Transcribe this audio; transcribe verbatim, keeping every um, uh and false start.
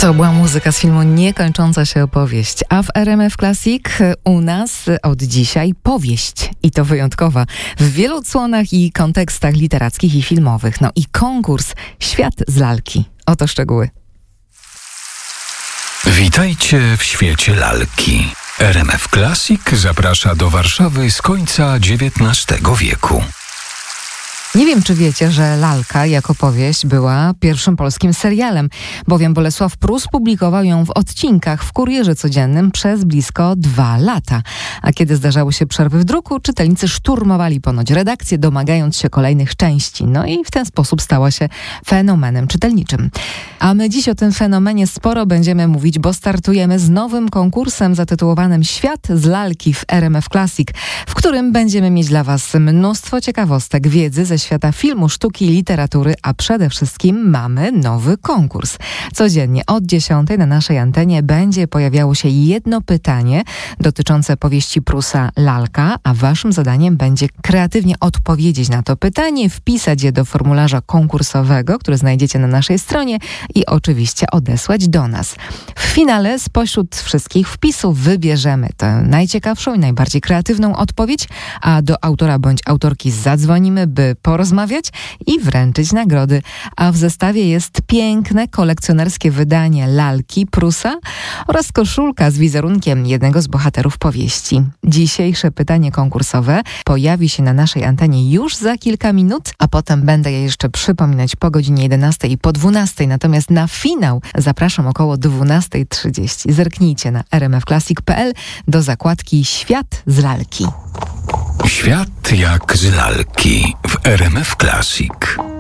To była muzyka z filmu Niekończąca się opowieść, a w R M F Classic u nas od dzisiaj powieść i to wyjątkowa w wielu odsłonach i kontekstach literackich i filmowych. No i konkurs Świat z lalki. Oto szczegóły. Witajcie w świecie lalki. R M F Classic zaprasza do Warszawy z końca dziewiętnastego wieku. Nie wiem, czy wiecie, że lalka jako powieść była pierwszym polskim serialem, bowiem Bolesław Prus publikował ją w odcinkach w Kurierze Codziennym przez blisko dwa lata. A kiedy zdarzały się przerwy w druku, czytelnicy szturmowali ponoć redakcję, domagając się kolejnych części. No i w ten sposób stała się fenomenem czytelniczym. A my dziś o tym fenomenie sporo będziemy mówić, bo startujemy z nowym konkursem zatytułowanym Świat z lalki w R M F Classic, w którym będziemy mieć dla Was mnóstwo ciekawostek, wiedzy ze świata filmu, sztuki i literatury, a przede wszystkim mamy nowy konkurs. Codziennie od dziesiątej na naszej antenie będzie pojawiało się jedno pytanie dotyczące powieści Prusa Lalka, a waszym zadaniem będzie kreatywnie odpowiedzieć na to pytanie, wpisać je do formularza konkursowego, który znajdziecie na naszej stronie i oczywiście odesłać do nas. W finale spośród wszystkich wpisów wybierzemy tę najciekawszą i najbardziej kreatywną odpowiedź, a do autora bądź autorki zadzwonimy, by porozmawiać i wręczyć nagrody. A w zestawie jest piękne, kolekcjonerskie wydanie lalki Prusa oraz koszulka z wizerunkiem jednego z bohaterów powieści. Dzisiejsze pytanie konkursowe pojawi się na naszej antenie już za kilka minut, a potem będę je jeszcze przypominać po godzinie jedenastej i po dwunastej. Natomiast na finał zapraszam około dwunasta trzydzieści. Zerknijcie na r m f classic kropka p l do zakładki Świat z lalki. Świat jak z lalki w R M F Classic.